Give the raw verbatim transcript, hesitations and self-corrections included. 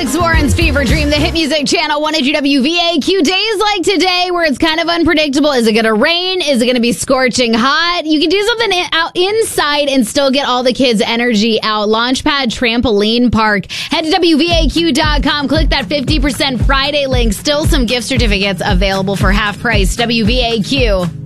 Alex Warren's Fever Dream, the hit music channel, one eighty W V A Q. Days like today where it's kind of unpredictable. Is it going to rain? Is it going to be scorching hot? You can do something in, out inside and still get all the kids' energy out. Launchpad Trampoline Park. Head to W V A Q dot com. Click that fifty percent Friday link. Still some gift certificates available for half price. W V A Q.